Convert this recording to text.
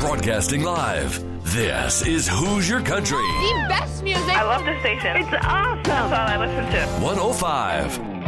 Broadcasting live, this is Hoosier Country. The best music. I love the station. It's awesome. That's all I listen to. 105